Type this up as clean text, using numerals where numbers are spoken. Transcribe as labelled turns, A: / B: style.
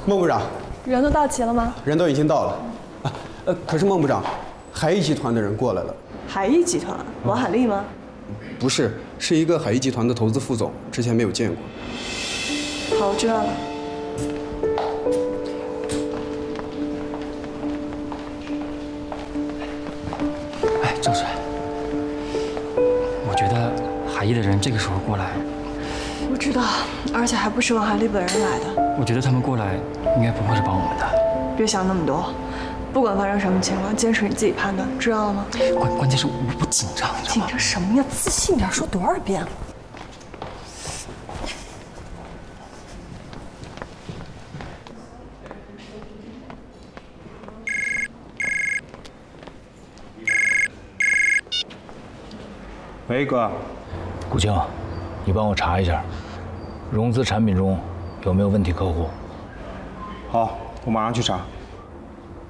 A: 孟部长，
B: 人都到齐了吗？
A: 人都已经到了。可是孟部长，海逸集团的人过来了。
B: 海逸集团，王海丽吗？
A: 不是，是一个海逸集团的投资副总，之前没有见过。
B: 好，我知道了。
C: 哎，郑水，我觉得海逸的人这个时候过来，
B: 我知道，而且还不是王海丽本人来的。
C: 我觉得他们过来应该不会是帮我们的。
B: 别想那么多，不管发生什么情况，坚持你自己判断，知道了吗？
C: 关键是我紧张，你知道吗？
B: 紧张什么呀？自信点，说多少遍了？
D: 喂，哥，
E: 古清，你帮我查一下，融资产品中有没有问题客户？
D: 好，我马上去查。